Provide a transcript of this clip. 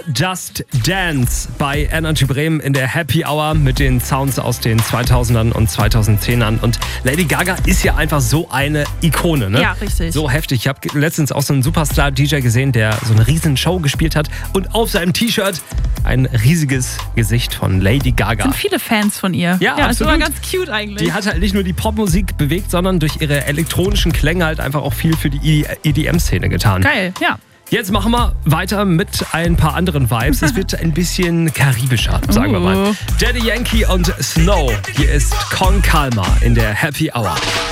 Just Dance bei Energy Bremen in der Happy Hour mit den Sounds aus den 2000ern und 2010ern. Und Lady Gaga ist ja einfach so eine Ikone, ne? Ja, richtig. So heftig. Ich habe letztens auch so einen Superstar-DJ gesehen, der so eine riesen Show gespielt hat und auf seinem T-Shirt ein riesiges Gesicht von Lady Gaga. Sind viele Fans von ihr. Ja, ist absolut. aber ganz cute eigentlich. Die hat halt nicht nur die Popmusik bewegt, sondern durch ihre elektronischen Klänge halt einfach auch viel für die EDM-Szene getan. Geil, ja. Jetzt machen wir weiter mit ein paar anderen Vibes. Es wird ein bisschen karibischer, sagen wir mal. Daddy Yankee und Snow. Hier ist Con Calma in der Happy Hour.